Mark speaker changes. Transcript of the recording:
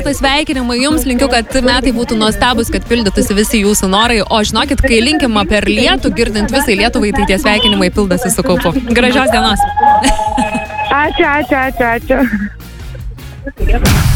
Speaker 1: Tai sveikinimai jums, linkiu, kad metai būtų nuostabus, kad pildytųsi visi jūsų norai, o žinokit, kai linkima per lietų, girdint visai Lietuvai, tai tie sveikinimai pildosi su kaupu. Gražios dienos.
Speaker 2: Ačiū.